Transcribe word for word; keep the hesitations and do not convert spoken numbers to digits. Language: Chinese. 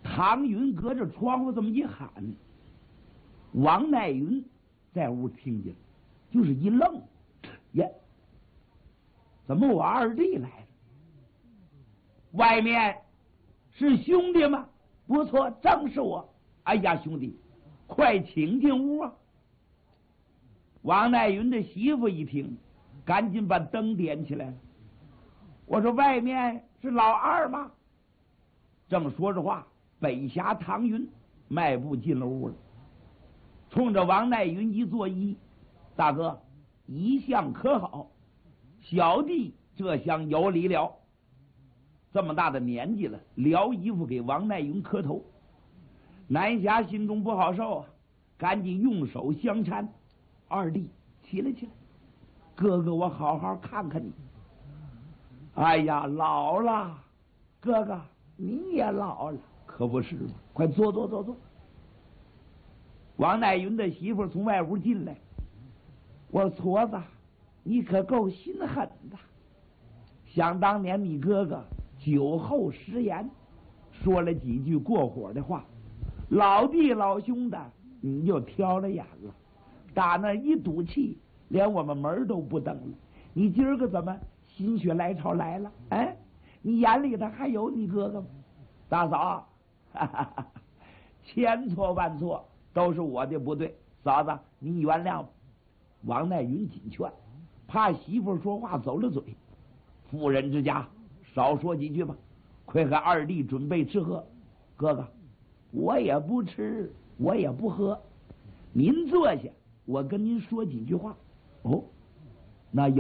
唐云隔着窗户这么一喊，王乃云在屋听见了，就是一愣，耶，怎么我二弟来了？外面是兄弟吗？不错，正是我。哎呀，兄弟，快请进屋啊！王乃云的媳妇一听，赶紧把灯点起来了。我说外面是老二吗？正说着话，北侠唐云迈步进了屋了，冲着王乃云一作揖：“大哥，一向可好？小弟这厢有礼了。”这么大的年纪了，撩衣服给王乃云磕头。南侠心中不好受啊，赶紧用手相搀：“二弟，起来起来，哥哥我好好看看你。”哎呀，老了，哥哥你也老了，可不是吗？快坐坐坐坐。王乃云的媳妇从外屋进来，我说：“矬子，你可够心狠的。想当年你哥哥酒后失言，说了几句过火的话，老弟老兄的你就挑了眼了，打那一赌气，连我们门都不登了。你今儿个怎么心血来潮来了？哎，你眼里头还有你哥哥吗？大嫂，哈哈哈，千错万错，都是我的不对，嫂子你原谅吧。”王乃云紧劝，怕媳妇说话走了嘴，妇人之家少说几句吧，快和二弟准备吃喝。哥哥，我也不吃，我也不喝，您坐下，我跟您说几句话。哦，那有